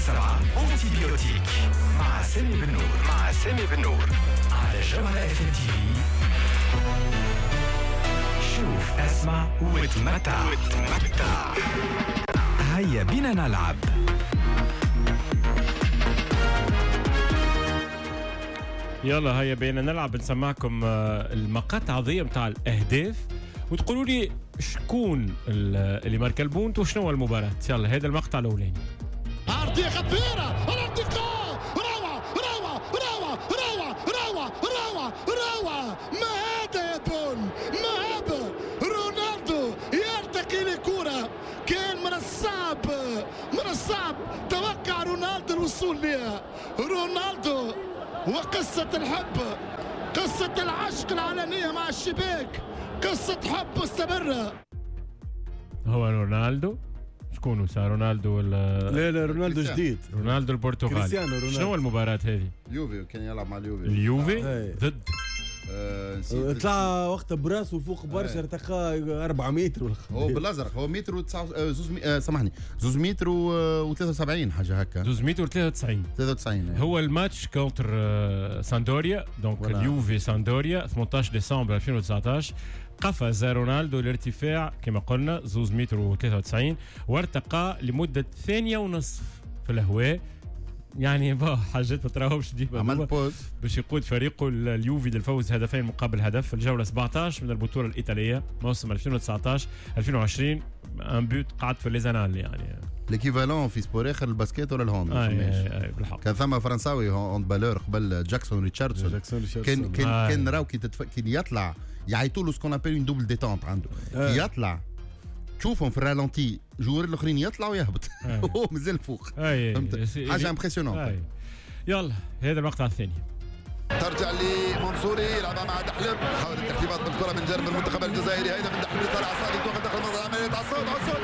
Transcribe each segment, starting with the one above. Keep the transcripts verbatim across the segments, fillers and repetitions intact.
سبعة أوتي بيوتيك مع سامي بن نور مع سامي بن نور على جوهرة اف ام تي في. شوف اسمع وتمتع وتمتع. هيا بينا نلعب. يلا هيا بينا نلعب. نسمعكم المقاطع ضية متاع الأهداف وتقولوا لي شكون اللي مارك البونت وشنو المباراة. يلا هذا المقطع الأولاني. عرضية خطيرة، الارتقاء، روعة روعة روعة روعة روعة روعة روعة. ما هذا يا بول، ما هذا؟ رونالدو يرتقي لكرة كان من الصعب من الصعب توقع رونالدو الوصول لها. رونالدو وقصة الحب، قصة العشق العلنية مع الشباك، قصة حب مستمرة. هو رونالدو شكون صار رونالدو ولا لا لا رونالدو جديد، رونالدو البرتغالي. كريستيانو رونالدو. شنو المباراة هذه؟ اليوفي كان يلعب مع اليوفي. اليوفي ضد آه طلع وقتها براسه فوق برشا ارتقى أربعة متر ولا هو بالازرق هو متر وتسعة زوز مي... آه سامحني زوز متر وثلاثة وسبعين حاجه هكا. زوز متر وثلاثة وتسعين ثلاثة وتسعين. هو الماتش كونتر ساندوريا دونك اليوفي ساندوريا ثمانية عشر ديسمبر ألفين وتسعطاش. قفز رونالدو الارتفاع كما قلنا زوز متر وثلاثة وتسعين وارتقى لمده ثانيه ونصف في الهواء. يعني با حاجات ما تراهمش ديما. عمل بوز باش يقود فريقه اليوفي للفوز هدفين مقابل هدف في الجوله سبعطاش من البطوله الايطاليه موسم ألفين وتسعطاش ألفين وعشرين. ان بوت قعد في ليزانال يعني ليكيفالون في سبور اخر الباسكيت ولا الهوند. آه آه آه بالحق. كان ثم فرنساوي هوند بالور قبل جاكسون ريتشاردسون. كان كان آه. كان راو كي تتف... كي يطلع يعيطوا له سكون ابل اون دوبل ديتونت عنده. آه. كي يطلع تشوفهم في الرالونتي جوار الاخرين يطلع ويهبط هو مازال فوق. حاجه امبرسيونون. يلا هذا المقطع الثاني. ترجع لمنصوري يلعبها مع دحلب، حاول التحكيمات بالكره من جانب المنتخب الجزائري. هيدا من دحلب صار عصادي توقف داخل المنطقه العمليه. عصاد عصاد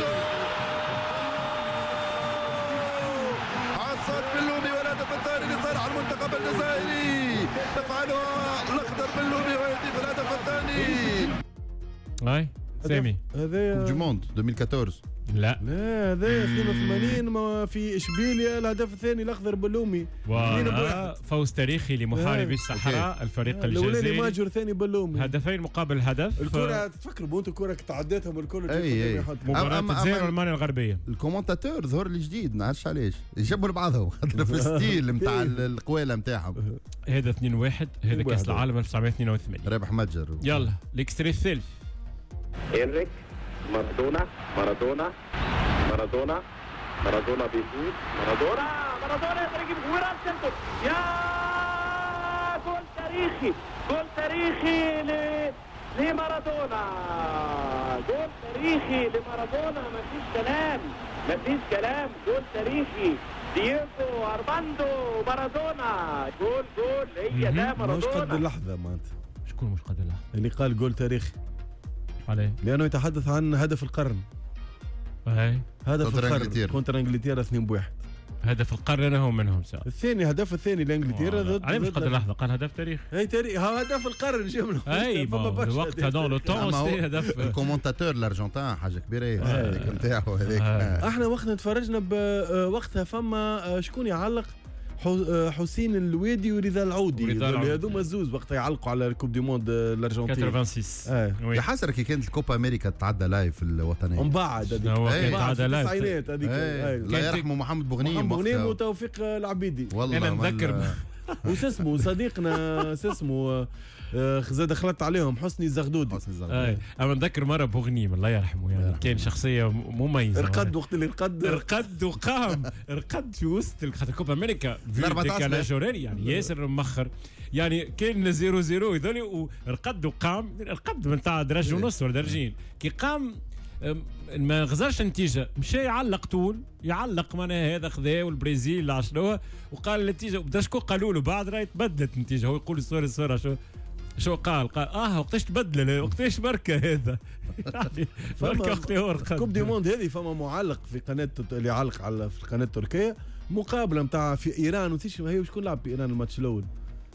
عصاد باللومي والهدف الثاني اللي صار على المنتخب الجزائري تفعلها الاخضر باللومي ويضيف الهدف الثاني. هاي سامي هذا كوب دو موند ألفين وأربعطاش. لا لا هذا اثنين وثمانين ما في اشبيليا الهدف الثاني الاخضر باللومي. فوز تاريخي لمحاربي الصحراء الفريق الجزائري. الاولاني ماجر ثاني باللومي. هدفين مقابل هدف. الكره تفكروا بونتو الكره تعديتهم الكل. اي مباراة الجزائر والمانيا الغربيه. الكومنتاتور ظهر لي جديد ما نعرفش علاش يجبروا لبعضهم خاطر في الستيل نتاع القواله نتاعهم. هذا اثنين واحد. هذا كاس العالم ألف وتسعمائة واثنين وثمانين. رابح متجر. يلا الاكستري الثالث. إنريك مارادونا مارادونا مارادونا مارادونا بيفوت مارادونا مارادونا يقدر يجيب ويران سنتر. يا جول تاريخي جول تاريخي ل لمارادونا جول تاريخي لمارادونا. ما فيش كلام ما فيش كلام. جول تاريخي دييغو أرماندو مارادونا. جول جول هي ده مارادونا. مش قد اللحظه معناتها. شكون مش قد اللحظه اللي قال جول تاريخي عليه؟ لانه يتحدث عن هدف القرن. اي هدف القرن كونتر انجلترا اثنين بواحد. هدف القرن انا هو منهم ساعة. الثاني هدف الثاني لانجلترا ضد عليه مش قدر لحظه قال هدف تاريخ. اي تاريخ هدف القرن جمله. اي وقتها دون لو طون هدف. الكومنتاتور الارجنتين حاجه كبيره هذيك نتاعو هذيك. احنا وقتنا تفرجنا بوقتها فما شكون يعلق حسين الوادي ورضا العودي هذوما الزوز وقتها يعلقوا على الكوب دي موند الارجنتين ستة وثمانين. يا حسره كي كانت الكوبا امريكا تعدى لايف في الوطنيه من بعد هذيك تعدى لايف التسعينات هذيك. الله يرحمه محمد بوغنيم محمد بوغنيم وتوفيق العبيدي. والله انا نذكر وساسمو صديقنا ساسمو زاد دخلت عليهم حسني الزغدودي. حسني الزغدودي. انا نذكر مره بوغنيم الله يرحمه يعني يرحمه. كان شخصيه مميزه. رقد وقت اللي رقد رقد وقام رقد في وسط خاطر كوبا امريكا ديكالاجورين يعني ياسر مخر يعني كان زيرو زيرو يذولي ورقد وقام. الرقد نتاع درجه ونص ولا درجين. كي قام ما غزرش النتيجه مشى يعلق طول يعلق معناها هذا خذا والبرازيل عشنوها وقال النتيجه بدا شكون قالوا له بعد راهي تبدلت النتيجه. هو يقول الصوره الصوره شو شو قال قال اه وقتاش تبدل وقتاش بركه هذا يعني بركه وقتها هو رقد. كوب دي موند هذه فما معلق في قناه اللي يعلق على في القناه التركيه مقابله نتاع في ايران وتيش هي شكون لعب في ايران الماتش الاول